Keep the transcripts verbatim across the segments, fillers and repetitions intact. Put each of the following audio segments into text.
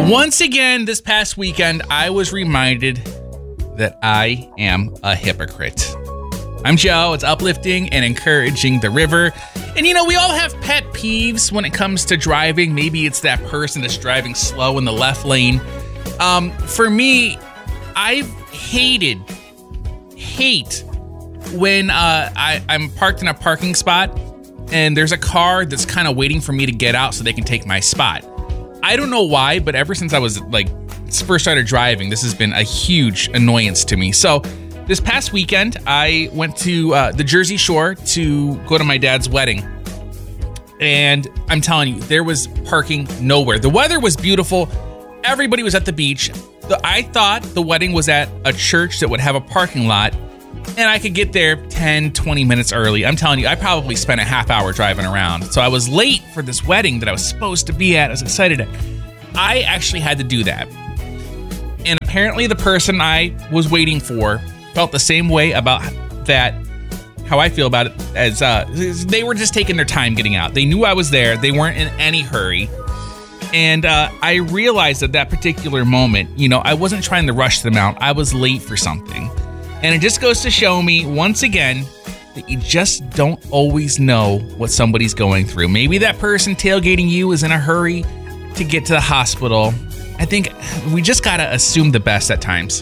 Once again, this past weekend, I was reminded that I am a hypocrite. I'm Joe. It's uplifting and encouraging the river. And, you know, we all have pet peeves when it comes to driving. Maybe it's that person that's driving slow in the left lane. Um, for me, I've hated, hate when uh, I, I'm parked in a parking spot and there's a car that's kind of waiting for me to get out so they can take my spot. I don't know why, but ever since I was like first started driving, this has been a huge annoyance to me. So this past weekend, I went to uh, the Jersey Shore to go to my dad's wedding. And I'm telling you, there was parking nowhere. The weather was beautiful. Everybody was at the beach. The, I thought the wedding was at a church that would have a parking lot, and I could get there ten, twenty minutes early. I'm telling you, I probably spent a half hour driving around. So I was late for this wedding that I was supposed to be at. I was excited. I actually had to do that. And apparently the person I was waiting for felt the same way about that, how I feel about it, as uh, they were just taking their time getting out. They knew I was there. They weren't in any hurry. And uh, I realized at that particular moment, you know, I wasn't trying to rush them out. I was late for something. And it just goes to show me, once again, that you just don't always know what somebody's going through. Maybe that person tailgating you is in a hurry to get to the hospital. I think we just got to assume the best at times.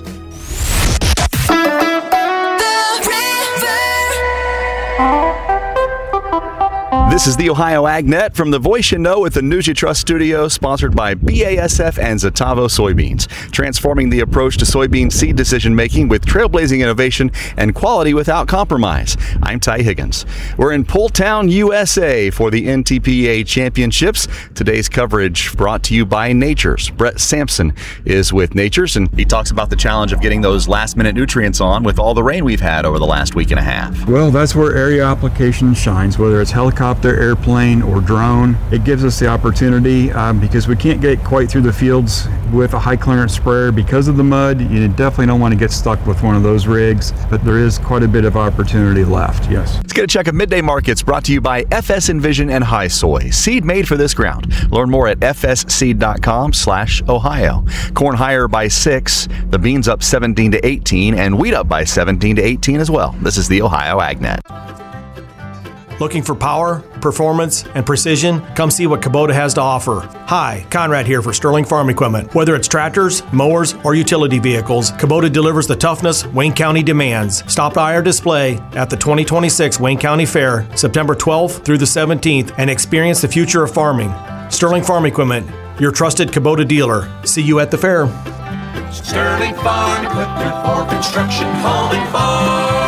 This is the Ohio AgNet from the Voice You Know with the News You Trust studio, sponsored by B A S F and Zetavo Soybeans, transforming the approach to soybean seed decision-making with trailblazing innovation and quality without compromise. I'm Ty Higgins. We're in Pulltown, U S A for the N T P A Championships. Today's coverage brought to you by Natures. Brett Sampson is with Natures, and he talks about the challenge of getting those last-minute nutrients on with all the rain we've had over the last week and a half. Well, that's where area application shines, whether it's helicopter, airplane, or drone. It gives us the opportunity um, because we can't get quite through the fields with a high clearance sprayer because of the mud. You definitely don't want to get stuck with one of those rigs, but there is quite a bit of opportunity left, yes. Let's get a check of midday markets brought to you by F S Envision and High Soy, seed made for this ground. Learn more at f s seed dot com slash ohio. Corn higher by six, the beans up seventeen to eighteen, and wheat up by seventeen to eighteen as well. This is the Ohio AgNet. Looking for power, performance, and precision? Come see what Kubota has to offer. Hi, Conrad here for Sterling Farm Equipment. Whether it's tractors, mowers, or utility vehicles, Kubota delivers the toughness Wayne County demands. Stop by our display at the twenty twenty-six Wayne County Fair, September twelfth through the seventeenth, and experience the future of farming. Sterling Farm Equipment, your trusted Kubota dealer. See you at the fair. Sterling Farm Equipment for construction, home, and farm.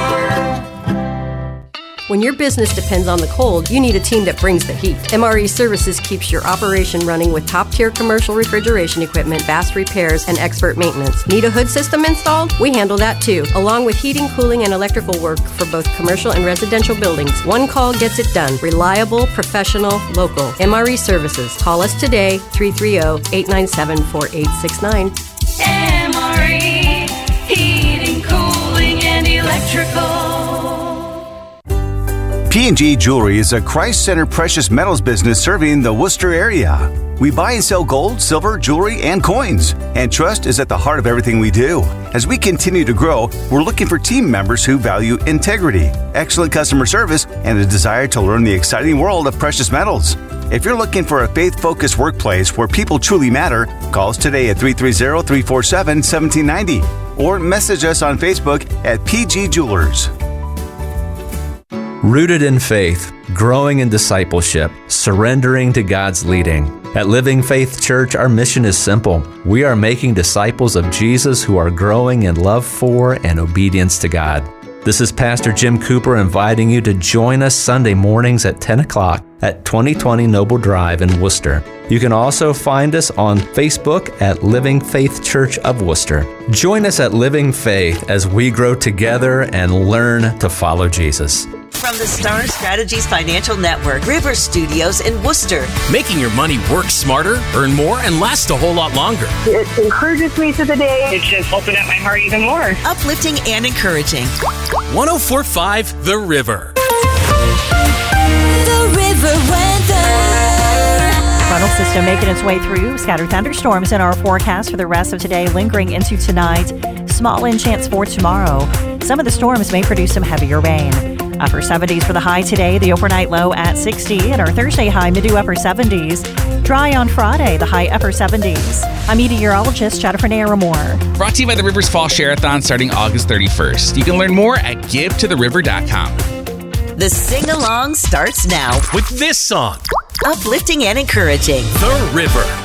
When your business depends on the cold, you need a team that brings the heat. M R E Services keeps your operation running with top-tier commercial refrigeration equipment, fast repairs, and expert maintenance. Need a hood system installed? We handle that too, along with heating, cooling, and electrical work for both commercial and residential buildings. One call gets it done. Reliable, professional, local. M R E Services. Call us today, three three zero, eight nine seven, four eight six nine. M R E, heating, cooling, and electrical. P and G Jewelry is a Christ-centered precious metals business serving the Worcester area. We buy and sell gold, silver, jewelry, and coins. And trust is at the heart of everything we do. As we continue to grow, we're looking for team members who value integrity, excellent customer service, and a desire to learn the exciting world of precious metals. If you're looking for a faith-focused workplace where people truly matter, call us today at three three zero, three four seven, one seven nine zero or message us on Facebook at P G Jewelers. Rooted in faith, growing in discipleship, surrendering to God's leading. At Living Faith Church, our mission is simple. We are making disciples of Jesus who are growing in love for and obedience to God. This is Pastor Jim Cooper inviting you to join us Sunday mornings at ten o'clock at twenty twenty Noble Drive in Worcester. You can also find us on Facebook at Living Faith Church of Worcester. Join us at Living Faith as we grow together and learn to follow Jesus. From the Star Strategies Financial Network, River Studios in Worcester. Making your money work smarter, earn more, and last a whole lot longer. It encourages me to the day. It's just opened up my heart even more. Uplifting and encouraging. one oh four point five The River. The River Weather. Front frontal system making its way through. Scattered thunderstorms in our forecast for the rest of today, lingering into tonight. Small in chance for tomorrow. Some of the storms may produce some heavier rain. Upper seventies for the high today, the overnight low at sixty, and our Thursday high mid to upper seventies. Dry on Friday, the high upper seventies. I'm meteorologist Jennifer Naramore. Brought to you by the Rivers Fall Share-a-thon starting August thirty-first. You can learn more at give to the river dot com. The sing-along starts now with this song. Uplifting and encouraging. The River.